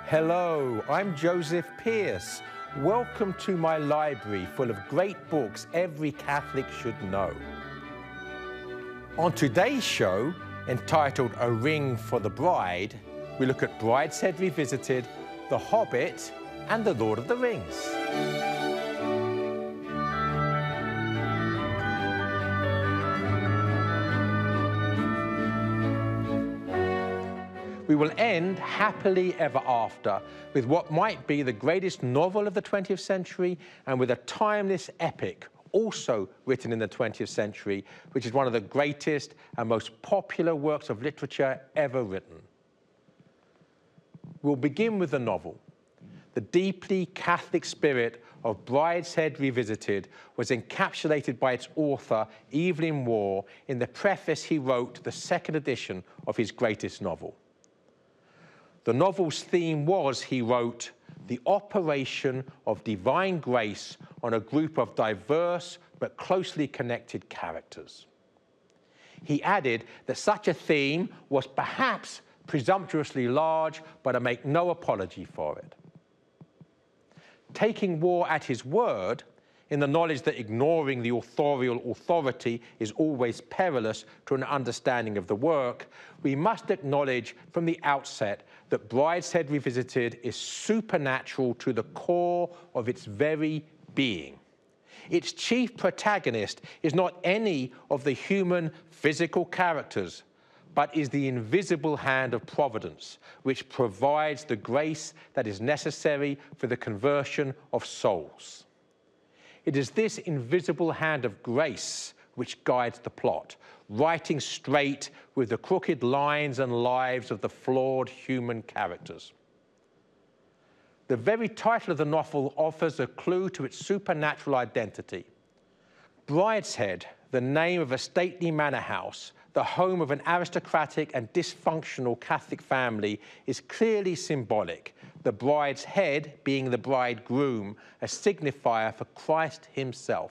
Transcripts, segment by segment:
Hello, I'm Joseph Pearce. Welcome to my library full of great books every Catholic should know. On today's show, entitled A Ring for the Bride, we look at Brideshead Revisited, The Hobbit, and The Lord of the Rings. We will end happily ever after with what might be the greatest novel of the 20th century and with a timeless epic also written in the 20th century, which is one of the greatest and most popular works of literature ever written. We'll begin with the novel. The deeply Catholic spirit of Brideshead Revisited was encapsulated by its author, Evelyn Waugh, in the preface he wrote to the second edition of his greatest novel. The novel's theme was, he wrote, the operation of divine grace on a group of diverse but closely connected characters. He added that such a theme was perhaps presumptuously large, but I make no apology for it. Taking Waugh at his word, in the knowledge that ignoring the authorial authority is always perilous to an understanding of the work, we must acknowledge from the outset that Brideshead Revisited is supernatural to the core of its very being. Its chief protagonist is not any of the human physical characters, but is the invisible hand of providence, which provides the grace that is necessary for the conversion of souls. It is this invisible hand of grace which guides the plot, writing straight with the crooked lines and lives of the flawed human characters. The very title of the novel offers a clue to its supernatural identity. Brideshead, the name of a stately manor house, the home of an aristocratic and dysfunctional Catholic family, is clearly symbolic, the bride's head being the bridegroom, a signifier for Christ himself.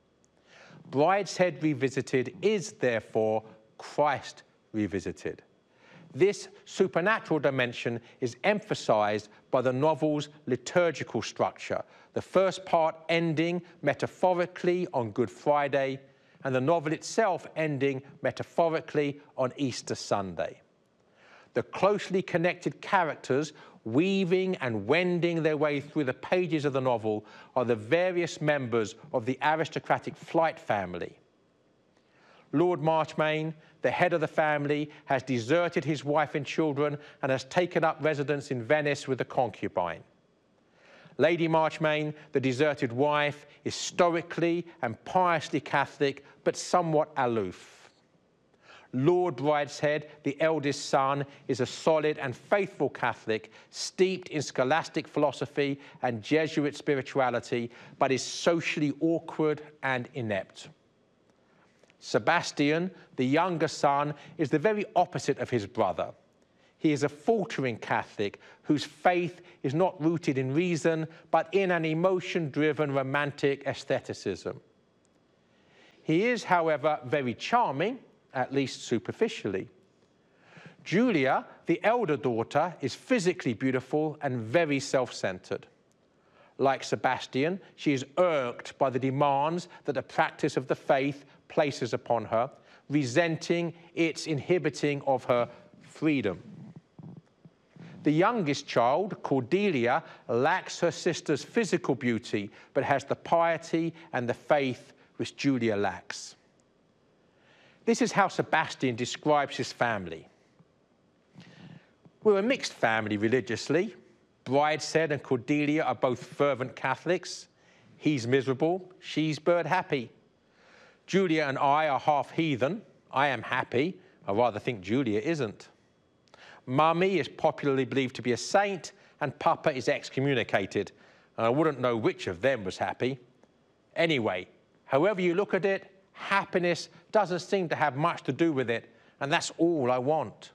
Brideshead Revisited is, therefore, Christ Revisited. This supernatural dimension is emphasized by the novel's liturgical structure, the first part ending metaphorically on Good Friday, and the novel itself ending metaphorically on Easter Sunday. The closely connected characters weaving and wending their way through the pages of the novel are the various members of the aristocratic Flight family. Lord Marchmain, the head of the family, has deserted his wife and children and has taken up residence in Venice with a concubine. Lady Marchmain, the deserted wife, is stoically and piously Catholic, but somewhat aloof. Lord Brideshead, the eldest son, is a solid and faithful Catholic, steeped in scholastic philosophy and Jesuit spirituality, but is socially awkward and inept. Sebastian, the younger son, is the very opposite of his brother. He is a faltering Catholic whose faith is not rooted in reason, but in an emotion-driven romantic aestheticism. He is, however, very charming, at least superficially. Julia, the elder daughter, is physically beautiful and very self-centered. Like Sebastian, she is irked by the demands that the practice of the faith places upon her, resenting its inhibiting of her freedom. The youngest child, Cordelia, lacks her sister's physical beauty, but has the piety and the faith which Julia lacks. This is how Sebastian describes his family. We're a mixed family religiously. Brideshead and Cordelia are both fervent Catholics. He's miserable, she's bird happy. Julia and I are half heathen. I am happy. I rather think Julia isn't. Mummy is popularly believed to be a saint, and Papa is excommunicated. And I wouldn't know which of them was happy. Anyway, however you look at it, happiness doesn't seem to have much to do with it, and that's all I want.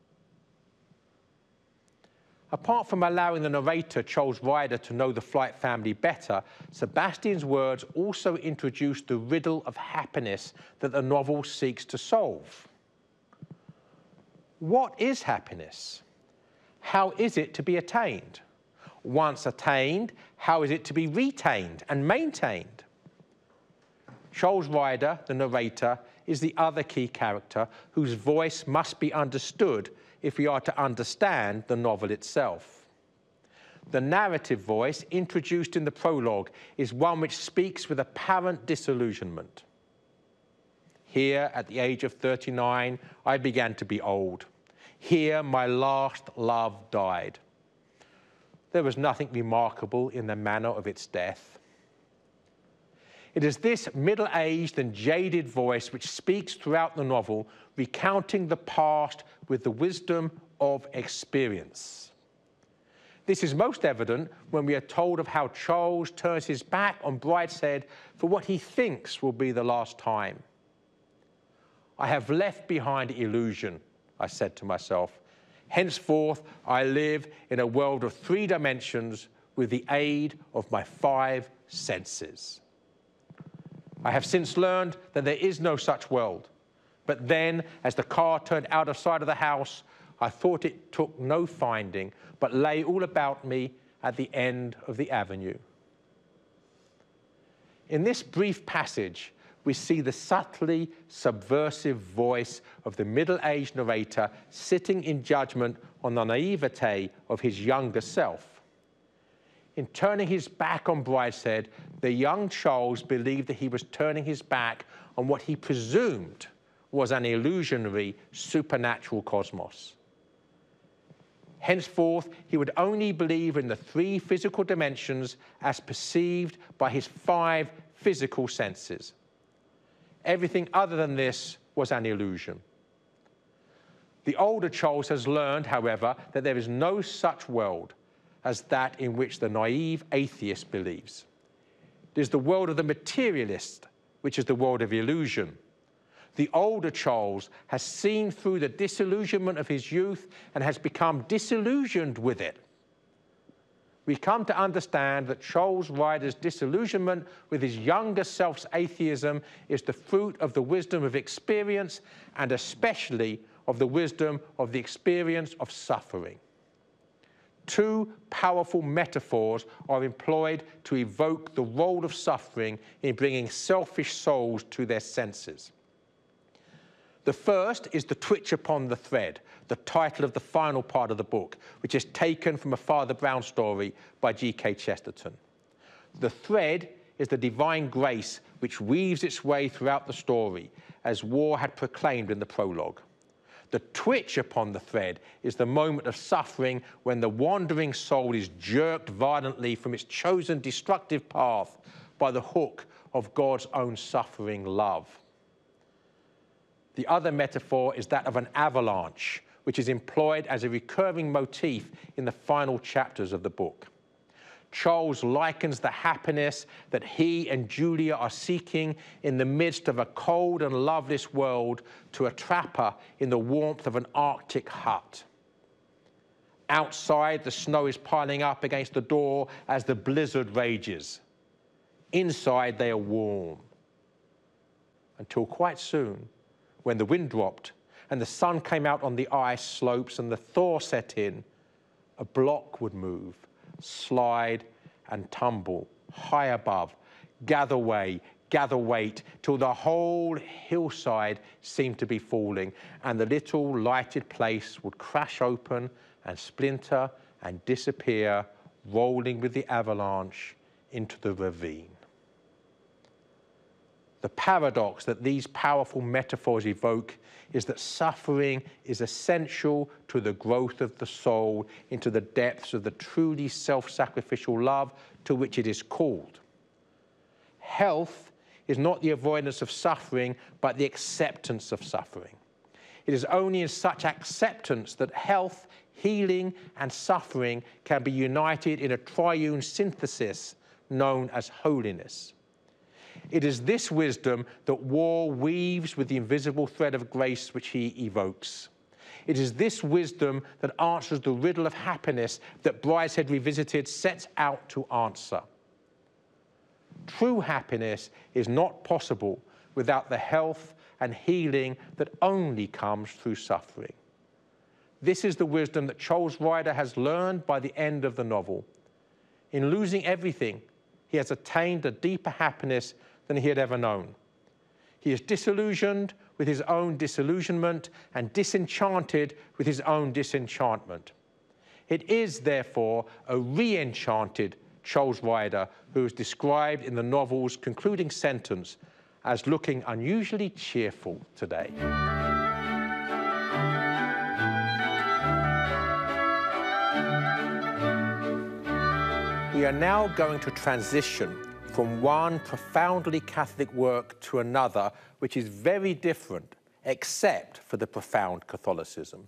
Apart from allowing the narrator, Charles Ryder, to know the Flight family better, Sebastian's words also introduce the riddle of happiness that the novel seeks to solve. What is happiness? how is it to be attained? Once attained, how is it to be retained and maintained? Charles Ryder, the narrator, is the other key character whose voice must be understood if we are to understand the novel itself. The narrative voice introduced in the prologue is one which speaks with apparent disillusionment. Here, at the age of 39, I began to be old. Here, my last love died. There was nothing remarkable in the manner of its death. It is this middle-aged and jaded voice which speaks throughout the novel, recounting the past with the wisdom of experience. This is most evident when we are told of how Charles turns his back on Brideshead for what he thinks will be the last time. I have left behind illusion, I said to myself. Henceforth, I live in a world of 3 dimensions with the aid of my 5 senses. I have since learned that there is no such world. But then, as the car turned out of sight of the house, I thought it took no finding, but lay all about me at the end of the avenue. In this brief passage, we see the subtly subversive voice of the middle-aged narrator sitting in judgment on the naivete of his younger self. In turning his back on Brideshead, the young Charles believed that he was turning his back on what he presumed was an illusionary, supernatural cosmos. Henceforth, he would only believe in the 3 physical dimensions as perceived by his 5 physical senses. Everything other than this was an illusion. The older Charles has learned, however, that there is no such world as that in which the naive atheist believes. It is the world of the materialist, which is the world of illusion. The older Charles has seen through the disillusionment of his youth and has become disillusioned with it. We come to understand that Charles Ryder's disillusionment with his younger self's atheism is the fruit of the wisdom of experience, and especially of the wisdom of the experience of suffering. 2 powerful metaphors are employed to evoke the role of suffering in bringing selfish souls to their senses. The first is the twitch upon the thread, the title of the final part of the book, which is taken from a Father Brown story by G.K. Chesterton. The thread is the divine grace which weaves its way throughout the story, as Waugh had proclaimed in the prologue. The twitch upon the thread is the moment of suffering when the wandering soul is jerked violently from its chosen destructive path by the hook of God's own suffering love. The other metaphor is that of an avalanche, which is employed as a recurring motif in the final chapters of the book. Charles likens the happiness that he and Julia are seeking in the midst of a cold and loveless world to a trapper in the warmth of an Arctic hut. Outside, the snow is piling up against the door as the blizzard rages. Inside, they are warm. Until quite soon, when the wind dropped and the sun came out on the ice slopes and the thaw set in, a block would move, slide and tumble high above, gather weight, till the whole hillside seemed to be falling, and the little lighted place would crash open and splinter and disappear, rolling with the avalanche into the ravine. The paradox that these powerful metaphors evoke is that suffering is essential to the growth of the soul into the depths of the truly self-sacrificial love to which it is called. Health is not the avoidance of suffering, but the acceptance of suffering. It is only in such acceptance that health, healing, and suffering can be united in a triune synthesis known as holiness. It is this wisdom that Waugh weaves with the invisible thread of grace which he evokes. It is this wisdom that answers the riddle of happiness that Brideshead Revisited sets out to answer. True happiness is not possible without the health and healing that only comes through suffering. This is the wisdom that Charles Ryder has learned by the end of the novel. In losing everything, he has attained a deeper happiness than he had ever known. He is disillusioned with his own disillusionment and disenchanted with his own disenchantment. It is, therefore, a re-enchanted Charles Ryder who is described in the novel's concluding sentence as looking unusually cheerful today. We are now going to transition from one profoundly Catholic work to another, which is very different, except for the profound Catholicism.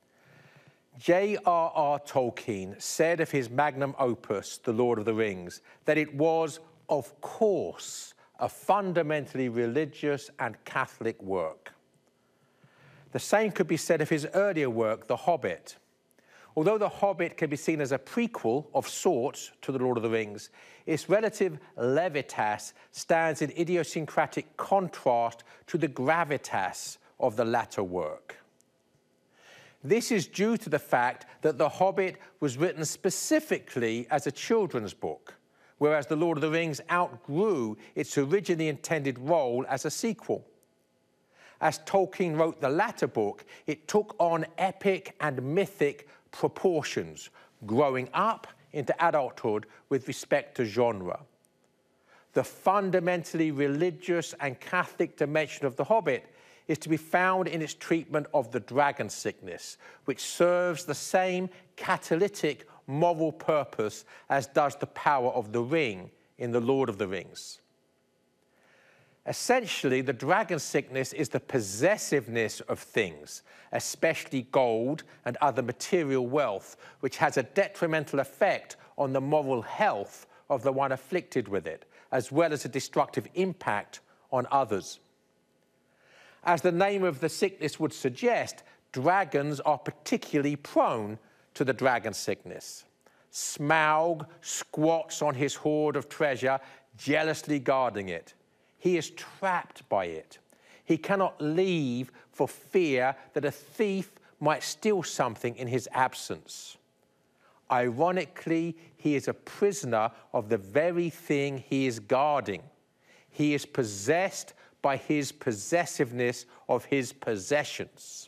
J.R.R. Tolkien said of his magnum opus, The Lord of the Rings, that it was, of course, a fundamentally religious and Catholic work. The same could be said of his earlier work, The Hobbit. Although The Hobbit can be seen as a prequel of sorts to The Lord of the Rings, its relative levitas stands in idiosyncratic contrast to the gravitas of the latter work. This is due to the fact that The Hobbit was written specifically as a children's book, whereas The Lord of the Rings outgrew its originally intended role as a sequel. As Tolkien wrote the latter book, it took on epic and mythic proportions, growing up into adulthood with respect to genre. The fundamentally religious and Catholic dimension of The Hobbit is to be found in its treatment of the dragon sickness, which serves the same catalytic moral purpose as does the power of the ring in The Lord of the Rings. Essentially, the dragon sickness is the possessiveness of things, especially gold and other material wealth, which has a detrimental effect on the moral health of the one afflicted with it, as well as a destructive impact on others. As the name of the sickness would suggest, dragons are particularly prone to the dragon sickness. Smaug squats on his hoard of treasure, jealously guarding it. He is trapped by it. He cannot leave for fear that a thief might steal something in his absence. Ironically, he is a prisoner of the very thing he is guarding. He is possessed by his possessiveness of his possessions.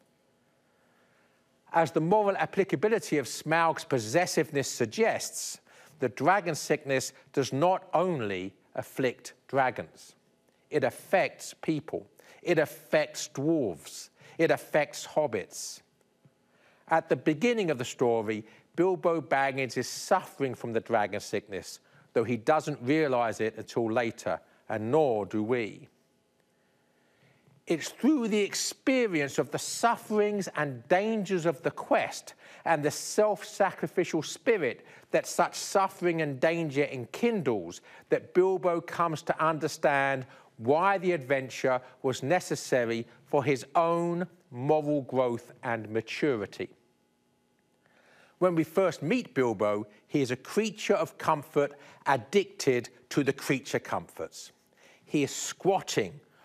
As the moral applicability of Smaug's possessiveness suggests, the dragon sickness does not only afflict dragons. It affects people. It affects dwarves. It affects hobbits. At the beginning of the story, Bilbo Baggins is suffering from the dragon sickness, though he doesn't realize it until later, and nor do we. It's through the experience of the sufferings and dangers of the quest and the self-sacrificial spirit that such suffering and danger enkindles that Bilbo comes to understand why the adventure was necessary for his own moral growth and maturity. When we first meet Bilbo, he is a creature of comfort addicted to the creature comforts. He is squatting